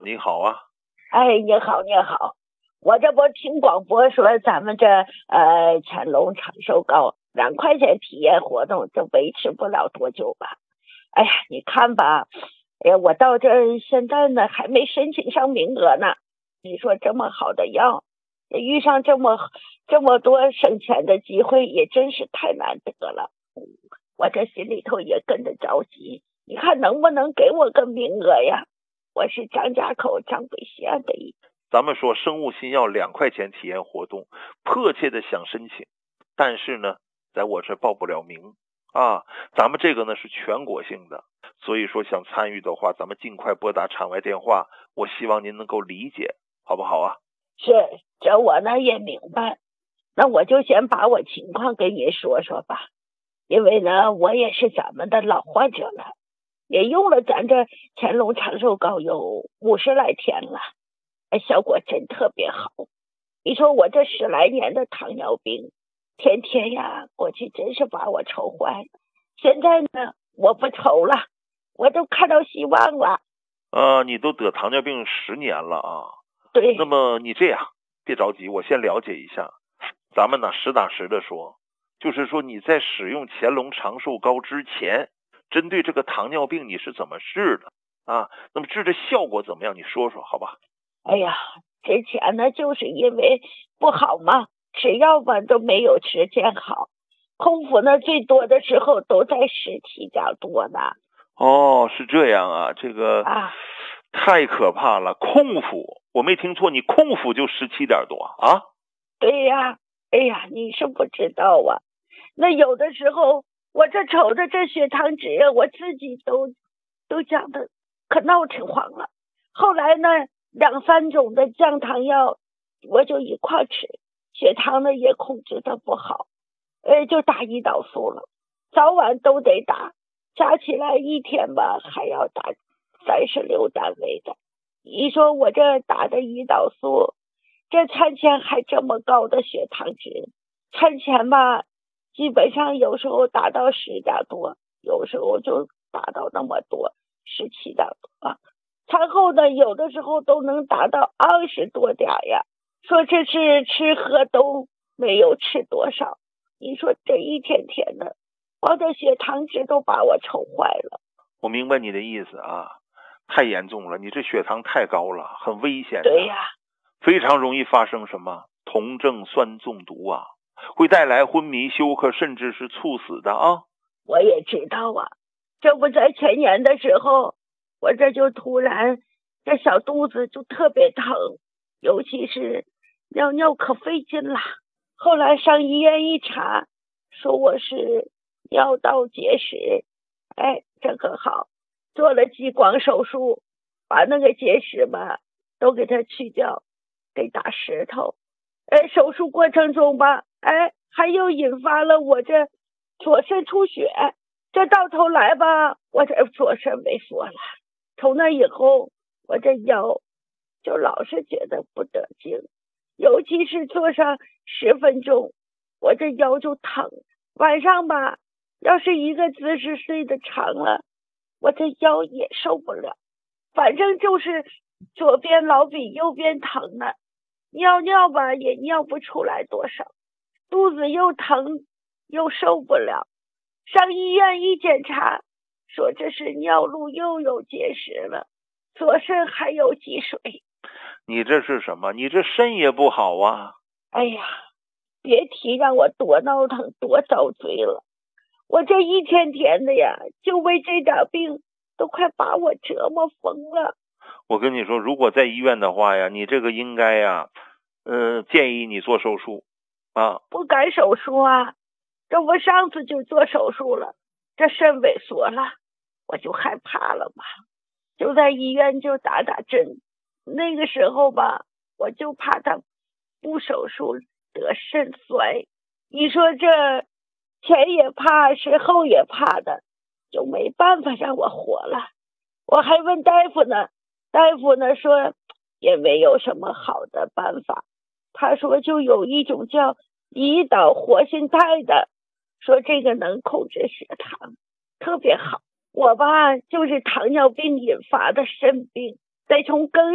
你好啊。 哎，你好，你好，我这不听广播说咱们这乾隆长寿糕2块钱体验活动，这维持不了多久吧？哎呀，你看吧，哎呀，我到这现在呢还没申请上名额呢。你说这么好的药，遇上这么多省钱的机会，也真是太难得了。我这心里头也跟着着急，你看能不能给我个名额呀？我是张家口张北县的咱们说生物新药2块钱体验活动，迫切的想申请，但是呢，在我这报不了名啊。咱们这个呢是全国性的，所以说想参与的话，咱们尽快拨打场外电话，我希望您能够理解，好不好啊？ 是，这我呢也明白。那我就先把我情况跟您说说吧，因为呢我也是咱们的老患者了，也用了咱这乾隆长寿膏有50来天了，效果真特别好。你说我这10来年的糖尿病，天天呀过去真是把我愁坏了。现在呢我不愁了，我都看到希望了。 你都得糖尿病10年了啊？ 对。 那么你这样，别着急，我先了解一下。咱们呢实打实的说，就是说你在使用乾隆长寿膏之前，针对这个糖尿病你是怎么治的啊？那么治的效果怎么样？你说说好吧？ 哎呀，之前呢就是因为不好嘛，吃药吧都没有吃见好，空腹呢最多的时候都在17.多呢。 哦，是这样啊，这个太可怕了。空腹，我没听错，你空腹就17.多啊？ 对呀。哎呀，你是不知道啊，那有的时候我这瞅着这血糖值，我自己都讲的可闹挺慌了。后来呢2、3种的降糖药我就一块吃，血糖呢也控制的不好，就打胰岛素了，早晚都得打，加起来一天吧还要打36单位的。你说我这打的胰岛素，这餐前还这么高的血糖值，餐前吧基本上有时候达到10.多，有时候就达到那么多17.多，餐后呢有的时候都能达到20多点呀。说这是吃喝都没有吃多少，你说这一天天的，我的血糖值都把我愁坏了。 我明白你的意思啊，太严重了，你这血糖太高了，很危险的。 对呀， 非常容易发生什么酮症酸中毒啊，会带来昏迷休克，甚至是猝死的啊。 我也知道啊，这不在前年的时候，我这就突然这小肚子就特别疼，尤其是尿尿可费劲了。后来上医院一查，说我是尿道结石，这可好，做了激光手术，把那个结石吧都给它去掉，给打石头。手术过程中吧，还又引发了我这左肾出血，这到头来吧，我这左肾萎缩了。从那以后，我这腰就老是觉得不得劲，尤其是坐上10分钟，我这腰就疼。晚上吧，要是一个姿势睡得长了，我这腰也受不了。反正就是左边老比右边疼呢，尿尿吧也尿不出来多少，肚子又疼又受不了。上医院一检查，说这是尿路又有结石了，左肾还有积水。 你这是什么？你这肾也不好啊。 哎呀，别提让我多闹腾多遭罪了，我这一天天的呀，就为这点病都快把我折磨疯了。 我跟你说，如果在医院的话呀，你这个应该呀，建议你做手术啊。 不敢手术啊，这我上次就做手术了，这肾萎缩了，我就害怕了嘛，就在医院就打针。那个时候吧，我就怕他不手术得肾衰，你说这前也怕是后也怕的，就没办法让我活了。我还问大夫呢，大夫呢说也没有什么好的办法，他说就有一种叫胰岛活性肽的，说这个能控制血糖，特别好。我吧就是糖尿病引发的肾病，得从根